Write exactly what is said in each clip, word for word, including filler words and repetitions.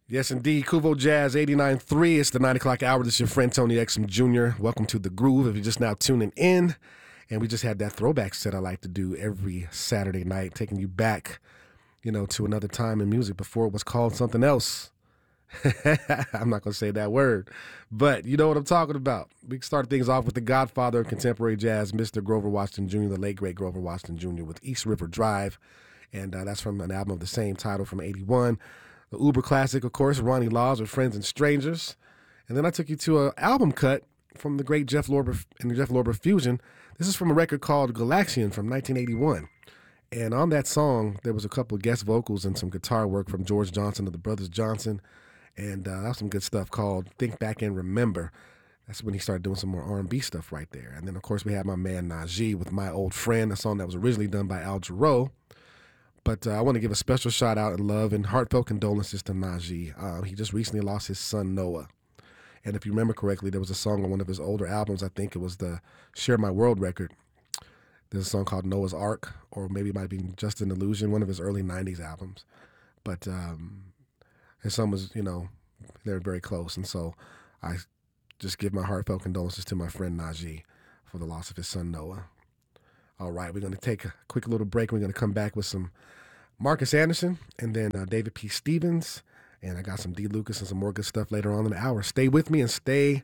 Yes, indeed. Kuvo Jazz eighty-nine point three. It's the nine o'clock hour. This is your friend Tony Exum Junior Welcome to The Groove. If you're just now tuning in, and we just had that throwback set I like to do every Saturday night, taking you back, you know, to another time in music before it was called something else. I'm not going to say that word, but you know what I'm talking about. We started things off with the godfather of contemporary jazz, Mister Grover Washington Junior, the late, great Grover Washington Junior with East River Drive, and uh, that's from an album of the same title from eighty-one. The uber classic, of course, Ronnie Laws with Friends and Strangers. And then I took you to an album cut from the great Jeff Lorber and the Jeff Lorber Fusion. This is from a record called Galaxian from nineteen eighty-one. And on that song, there was a couple of guest vocals and some guitar work from George Johnson of the Brothers Johnson. And uh, that was some good stuff called Think Back and Remember. That's when he started doing some more R and B stuff right there. And then, of course, we had my man Najee with My Old Friend, a song that was originally done by Al Jarreau. But uh, I want to give a special shout out and love and heartfelt condolences to Najee. Uh, he just recently lost his son, Noah. And if you remember correctly, there was a song on one of his older albums. I think it was the Share My World record. There's a song called Noah's Ark, or maybe it might be Just an Illusion, one of his early nineties albums. But um, his son was, you know, they're very close. And so I just give my heartfelt condolences to my friend Najee for the loss of his son, Noah. All right, we're going to take a quick little break. We're going to come back with some Marcus Anderson and then uh, David P. Stevens. And I got some D. Lucas and some more good stuff later on in the hour. Stay with me and stay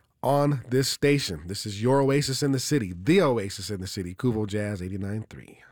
on this station. This is your oasis in the city, the oasis in the city, Kuvo Jazz eighty-nine point three.